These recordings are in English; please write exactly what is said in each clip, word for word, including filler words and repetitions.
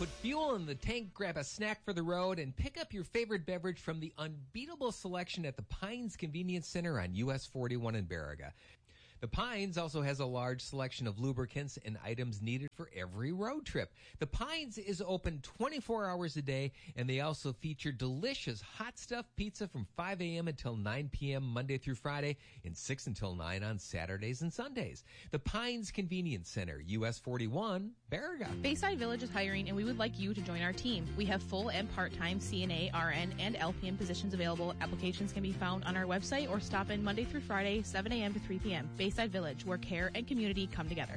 Put fuel in the tank, grab a snack for the road, and pick up your favorite beverage from the unbeatable selection at the Pines Convenience Center on U S forty-one in Baraga. The Pines also has a large selection of lubricants and items needed for every road trip. The Pines is open twenty-four hours a day, and they also feature delicious hot stuff pizza from five a.m. until nine p.m. Monday through Friday and six until nine on Saturdays and Sundays. The Pines Convenience Center, U S forty-one, Baraga. Bayside Village is hiring, and we would like you to join our team. We have full and part-time C N A, R N, and L P N positions available. Applications can be found on our website or stop in Monday through Friday, seven a.m. to three p.m. Bayside Village, where care and community come together.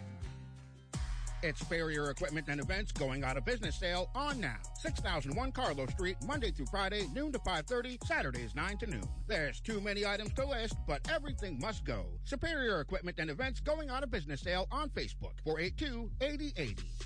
It's Barrier Equipment and Events going out of business sale on now. six thousand one Carlo Street, Monday through Friday, noon to five thirty, Saturdays nine to noon. There's too many items to list, but everything must go. Superior Equipment and Events going out of business sale on Facebook, four eight two, eight zero eight zero.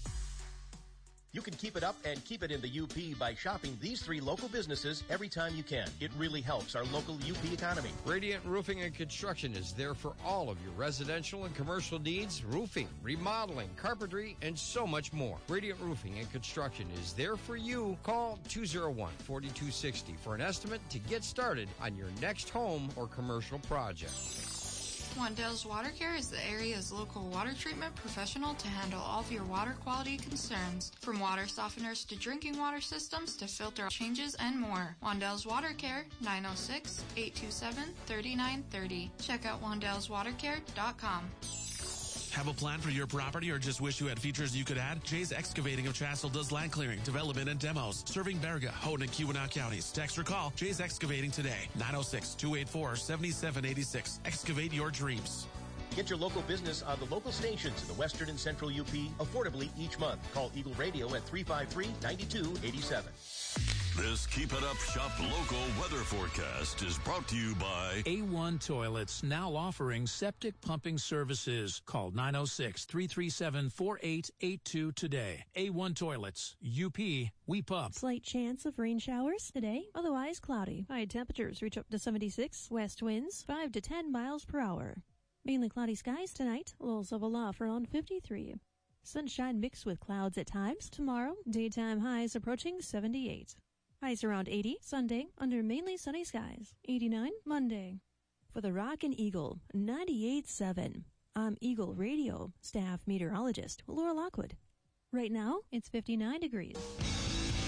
You can keep it up and keep it in the U P by shopping these three local businesses every time you can. It really helps our local U P economy. Radiant Roofing and Construction is there for all of your residential and commercial needs, roofing, remodeling, carpentry, and so much more. Radiant Roofing and Construction is there for you. Call two oh one, four two six oh for an estimate to get started on your next home or commercial project. Wandell's Water Care is the area's local water treatment professional to handle all of your water quality concerns. From water softeners to drinking water systems to filter changes and more. Wandell's Water Care, nine oh six, eight two seven, three nine three oh. Check out wandells water care dot com. Have a plan for your property or just wish you had features you could add? Jay's Excavating of Chassell does land clearing, development, and demos. Serving Baraga, Houghton, and Keweenaw counties. Text or call Jay's Excavating today. nine oh six, two eight four, seven seven eight six. Excavate your dreams. Get your local business on the local stations in the western and central U P affordably each month. Call Eagle Radio at three five three, nine two eight seven. This Keep It Up Shop Local weather forecast is brought to you by A one Toilets, now offering septic pumping services. Call nine oh six, three three seven, four eight eight two today. A one Toilets, U P, we pump. Slight chance of rain showers today, otherwise cloudy. High temperatures reach up to seventy-six, west winds five to ten miles per hour. Mainly cloudy skies tonight, lows of a low around fifty-three. Sunshine mixed with clouds at times. Tomorrow, daytime highs approaching seventy-eight. Highs around eighty, Sunday, under mainly sunny skies. eighty-nine, Monday. For the Rock and Eagle, ninety-eight point seven. I'm Eagle Radio staff meteorologist Laura Lockwood. Right now, it's fifty-nine degrees.